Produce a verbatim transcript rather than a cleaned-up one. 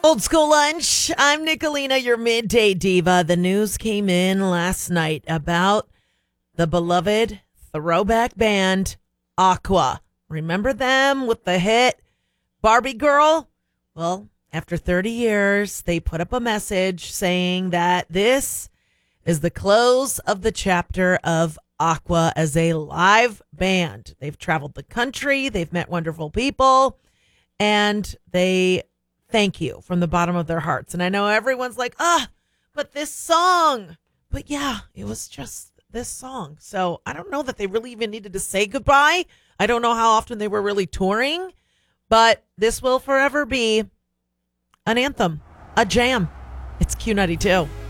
Old School Lunch. I'm Nicolina, your midday diva. The news came in last night about the beloved throwback band Aqua. Remember them with the hit Barbie Girl? Well, after thirty years, they put up a message saying that this is the close of the chapter of Aqua as a live band. They've traveled the country, they've met wonderful people, and they thank you from the bottom of their hearts. And I know everyone's like, ah, but this song. But yeah, it was just this song. So I don't know that they really even needed to say goodbye. I don't know how often they were really touring, but this will forever be an anthem, a jam. It's Q ninety-two.